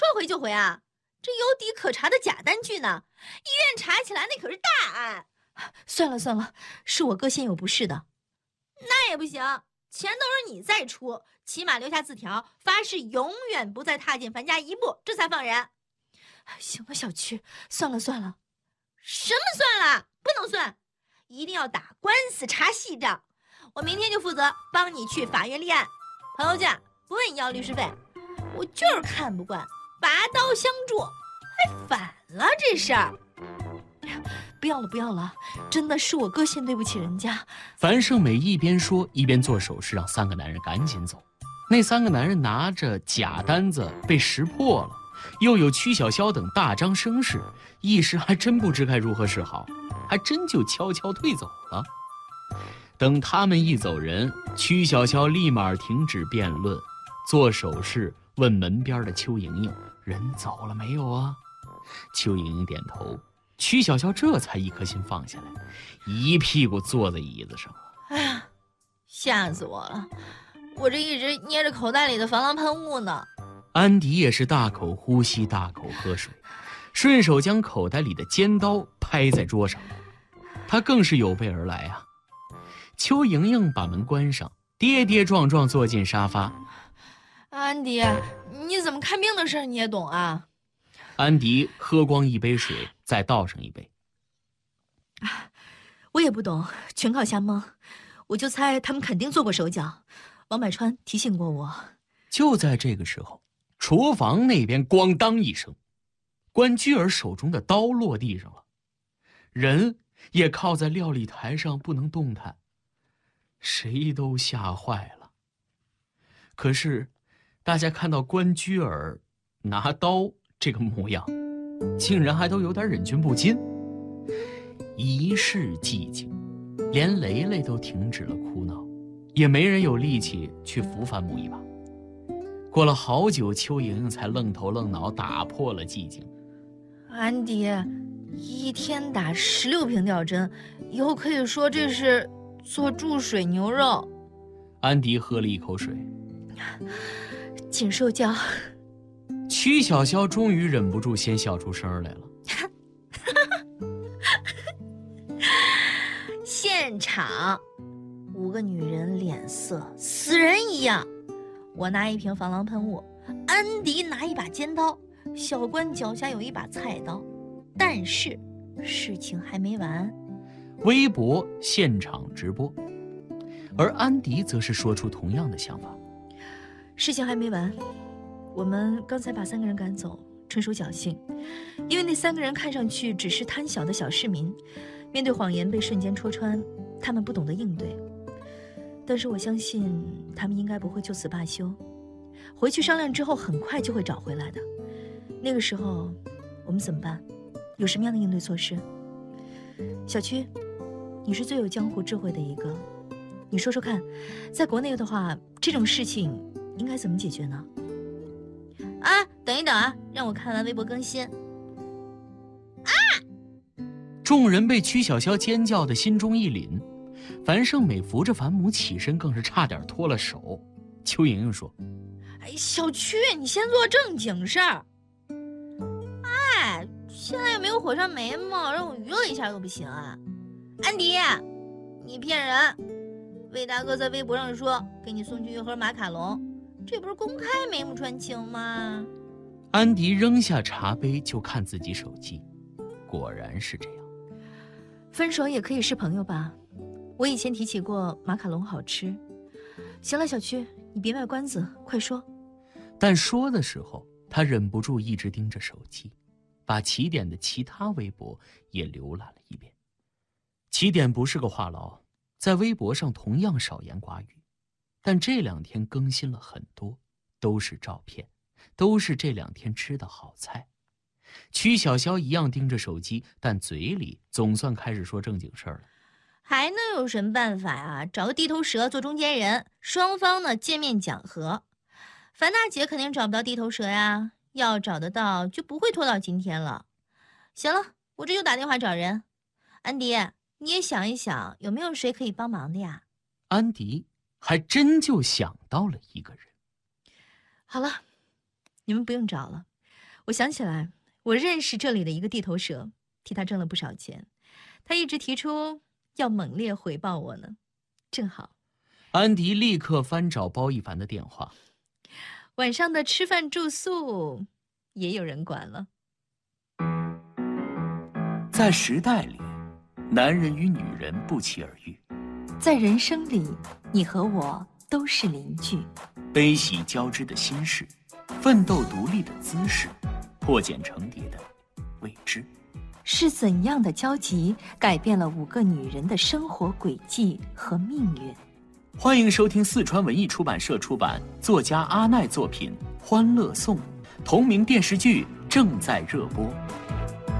说回就回啊！这有底可查的假单据呢，医院查起来那可是大案。 算了算了，是我哥先有不是的。 那也不行，钱都是你在出，起码留下字条，发誓永远不再踏进樊家一步，这才放人。 行了，小区，算了算了。 什么算了？不能算，一定要打官司查细账。我明天就负责帮你去法院立案，朋友家不问要律师费。我就是看不惯拔刀相助，还反了这事儿。 不要了不要了，真的是我哥先对不起人家。 樊胜美一边说一边做手势，让3个男人赶紧走。那3个男人拿着假单子被识破了，又有曲小潇等大张声势，一时还真不知该如何是好，还真就悄悄退走了。等他们一走人，曲小潇立马停止辩论，做手势问门边的邱莹莹：“人走了没有啊？”邱莹莹点头。曲小潇这才一颗心放下来，一屁股坐在椅子上了。 哎呀，吓死我了！我这一直捏着口袋里的防狼喷雾呢。 安迪也是大口呼吸，大口喝水，顺手将口袋里的尖刀拍在桌上。他更是有备而来啊。邱莹莹把门关上，跌跌撞撞坐进沙发。 安迪，你怎么看病的事你也懂啊？ 安迪喝光一杯水，再倒上一杯。 我也不懂，全靠瞎蒙。我就猜他们肯定做过手脚。王百川提醒过我。 就在这个时候，厨房那边咣当一声，关雎尔手中的刀落地上了，人也靠在料理台上不能动弹，谁都吓坏了。可是，大家看到关雎尔拿刀这个模样，竟然还都有点忍俊不禁。一世寂静，连雷雷都停止了哭闹，也没人有力气去扶樊母一把。过了好久，邱莹莹才愣头愣脑打破了寂静。 安迪，一天打16瓶吊针，以后可以说这是做注水牛肉。 安迪喝了一口水， 请受教。 曲小潇终于忍不住先笑出声来了。 现场5个女人脸色死人一样，我拿一瓶防狼喷雾，安迪拿一把尖刀，小关脚下有一把菜刀。但是事情还没完。 微博现场直播，而安迪则是说出同样的想法。 事情还没完，我们刚才把3个人赶走，纯属侥幸，因为那3个人看上去只是贪小的小市民，面对谎言被瞬间戳穿，他们不懂得应对。但是我相信他们应该不会就此罢休，回去商量之后很快就会找回来的。那个时候我们怎么办？有什么样的应对措施？小区，你是最有江湖智慧的一个，你说说看，在国内的话，这种事情应该怎么解决呢？ 啊，等一等啊，让我看完微博更新。 众人被曲小潇尖叫的心中一凛，樊胜美扶着樊母起身，更是差点脱了手。邱莹莹说：“ 哎，小区，你先做正经事儿。哎，现在又没有火烧眉毛，让我娱乐一下都不行啊！安迪，你骗人！魏大哥在微博上说给你送去一盒马卡龙，这不是公开眉目传情吗？” 安迪扔下茶杯就看自己手机，果然是这样。 分手也可以是朋友吧？我以前提起过马卡龙好吃。行了，小区，你别卖关子，快说。 但说的时候，他忍不住一直盯着手机，把起点的其他微博也浏览了一遍。起点不是个话痨，在微博上同样少言寡语，但这2天更新了很多，都是照片，都是这2天吃的好菜。曲小潇一样盯着手机，但嘴里总算开始说正经事儿了。 还能有什么办法啊？找个地头蛇做中间人，双方呢见面讲和。樊大姐肯定找不到地头蛇呀，要找得到就不会拖到今天了。行了，我这就打电话找人。安迪，你也想一想，有没有谁可以帮忙的呀？ 安迪还真就想到了一个人。 好了，你们不用找了， 我想起来，我认识这里的一个地头蛇，替他挣了不少钱，他一直提出要猛烈回报我呢。正好， 安迪立刻翻找包一凡的电话。 晚上的吃饭住宿也有人管了。 在时代里，男人与女人不期而遇； 在人生里，你和我都是邻居。 悲喜交织的心事，奋斗独立的姿势，破茧成蝶的未知。 是怎样的交集改变了5个女人的生活轨迹和命运？ 欢迎收听四川文艺出版社出版，作家阿奈作品《欢乐颂》，同名电视剧正在热播。